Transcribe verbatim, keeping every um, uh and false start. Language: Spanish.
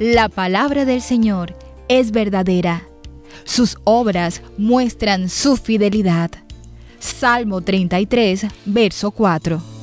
La palabra del Señor es verdadera. Sus obras muestran su fidelidad. Salmo treinta y tres, verso cuatro.